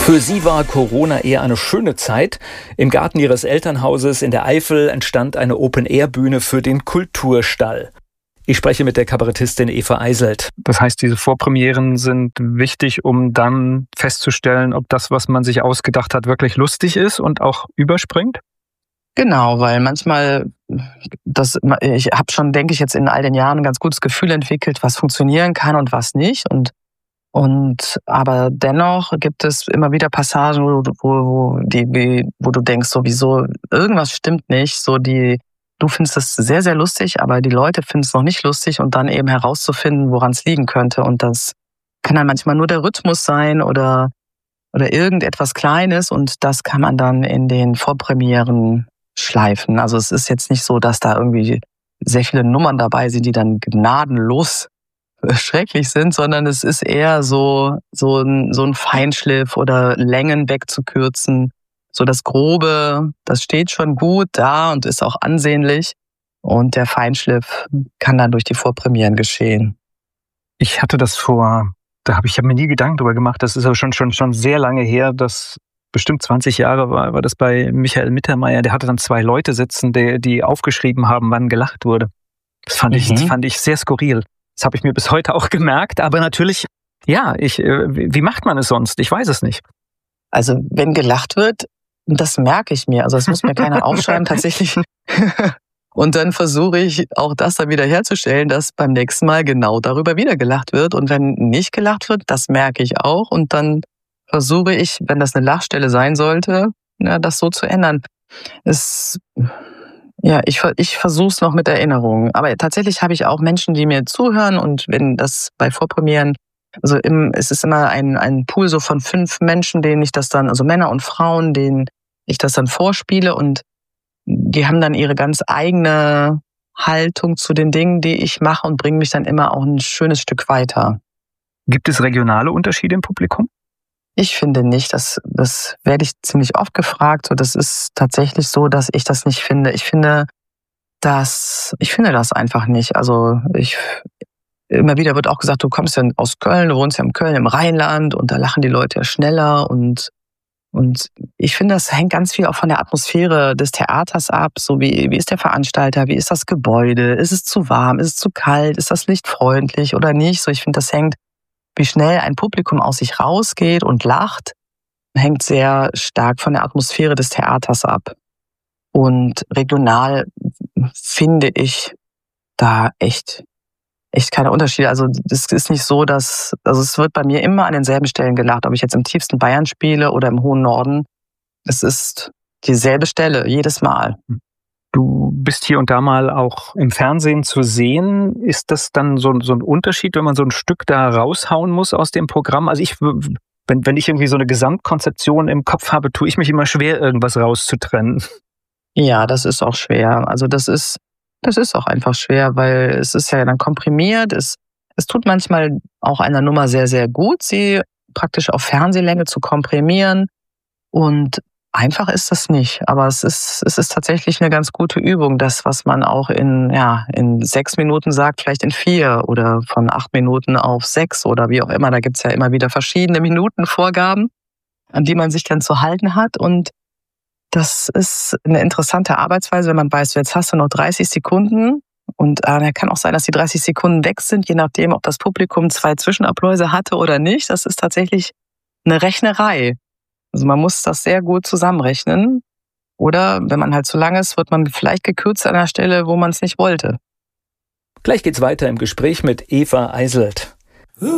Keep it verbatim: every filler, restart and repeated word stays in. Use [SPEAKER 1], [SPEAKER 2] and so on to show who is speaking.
[SPEAKER 1] Für sie war Corona eher eine schöne Zeit. Im Garten ihres Elternhauses in der Eifel entstand eine Open-Air-Bühne für den Kulturstall. Ich spreche mit der Kabarettistin Eva Eiselt.
[SPEAKER 2] Das heißt, diese Vorpremieren sind wichtig, um dann festzustellen, ob das, was man sich ausgedacht hat, wirklich lustig ist und auch überspringt?
[SPEAKER 3] Genau, weil manchmal, das, ich habe schon, denke ich, jetzt in all den Jahren ein ganz gutes Gefühl entwickelt, was funktionieren kann und was nicht. Und, und aber dennoch gibt es immer wieder Passagen, wo, wo, wo, die, wo du denkst, sowieso, irgendwas stimmt nicht. So die, du findest es sehr, sehr lustig, aber die Leute finden es noch nicht lustig und dann eben herauszufinden, woran es liegen könnte. Und das kann dann manchmal nur der Rhythmus sein oder, oder irgendetwas Kleines und das kann man dann in den Vorpremieren schleifen. Also es ist jetzt nicht so, dass da irgendwie sehr viele Nummern dabei sind, die dann gnadenlos schrecklich sind, sondern es ist eher so, so ein, so ein Feinschliff oder Längen wegzukürzen. So das Grobe, das steht schon gut da und ist auch ansehnlich. Und der Feinschliff kann dann durch die Vorpremieren geschehen.
[SPEAKER 2] Ich hatte das vor, da habe ich hab mir nie Gedanken drüber gemacht, das ist aber schon, schon, schon sehr lange her, dass bestimmt zwanzig Jahre war, war das bei Michael Mittermeier, der hatte dann zwei Leute sitzen, die, die aufgeschrieben haben, wann gelacht wurde. Das fand, mhm. ich, das fand ich sehr skurril. Das habe ich mir bis heute auch gemerkt, aber natürlich, ja, ich, wie macht man es sonst? Ich weiß es nicht.
[SPEAKER 3] Also wenn gelacht wird, das merke ich mir, also das muss mir keiner aufschreiben tatsächlich. Und dann versuche ich auch das dann wieder herzustellen, dass beim nächsten Mal genau darüber wieder gelacht wird. Und wenn nicht gelacht wird, das merke ich auch. Und dann versuche ich, wenn das eine Lachstelle sein sollte, ja, das so zu ändern. Es, ja, ich, ich versuche es noch mit Erinnerung. Aber tatsächlich habe ich auch Menschen, die mir zuhören und wenn das bei Vorpremieren, also im, es ist immer ein, ein Pool so von fünf Menschen, denen ich das dann, also Männer und Frauen, denen ich das dann vorspiele und die haben dann ihre ganz eigene Haltung zu den Dingen, die ich mache und bringen mich dann immer auch ein schönes Stück weiter.
[SPEAKER 2] Gibt es regionale Unterschiede im Publikum?
[SPEAKER 3] Ich finde nicht, das, das werde ich ziemlich oft gefragt. So, das ist tatsächlich so, dass ich das nicht finde. Ich finde das, ich finde das einfach nicht. Also ich, immer wieder wird auch gesagt, du kommst ja aus Köln, du wohnst ja in Köln im Rheinland und da lachen die Leute ja schneller und, und ich finde, das hängt ganz viel auch von der Atmosphäre des Theaters ab. So wie, wie ist der Veranstalter, wie ist das Gebäude, ist es zu warm, ist es zu kalt, ist das Licht freundlich oder nicht? So, ich finde, das hängt, wie schnell ein Publikum aus sich rausgeht und lacht, hängt sehr stark von der Atmosphäre des Theaters ab. Und regional finde ich da echt, echt keine Unterschiede. Also es ist nicht so, dass, also es wird bei mir immer an denselben Stellen gelacht, ob ich jetzt im tiefsten Bayern spiele oder im hohen Norden. Es ist dieselbe Stelle, jedes Mal.
[SPEAKER 2] Du bist hier und da mal auch im Fernsehen zu sehen. Ist das dann so, so ein Unterschied, wenn man so ein Stück da raushauen muss aus dem Programm? Also ich, wenn, wenn ich irgendwie so eine Gesamtkonzeption im Kopf habe, tue ich mich immer schwer, irgendwas rauszutrennen.
[SPEAKER 3] Ja, das ist auch schwer. Also das ist, das ist auch einfach schwer, weil es ist ja dann komprimiert. Es, es tut manchmal auch einer Nummer sehr, sehr gut, sie praktisch auf Fernsehlänge zu komprimieren. Und einfach ist das nicht, aber es ist, es ist tatsächlich eine ganz gute Übung, das, was man auch in, ja, in sechs Minuten sagt, vielleicht in vier oder von acht Minuten auf sechs oder wie auch immer. Da gibt's ja immer wieder verschiedene Minutenvorgaben, an die man sich dann zu halten hat. Und das ist eine interessante Arbeitsweise, wenn man weiß, jetzt hast du noch dreißig Sekunden und äh, kann auch sein, dass die dreißig Sekunden weg sind, je nachdem, ob das Publikum zwei Zwischenabläuse hatte oder nicht. Das ist tatsächlich eine Rechnerei. Also man muss das sehr gut zusammenrechnen. Oder wenn man halt zu lang ist, wird man vielleicht gekürzt an der Stelle, wo man es nicht wollte.
[SPEAKER 1] Gleich geht's weiter im Gespräch mit Eva Eiselt.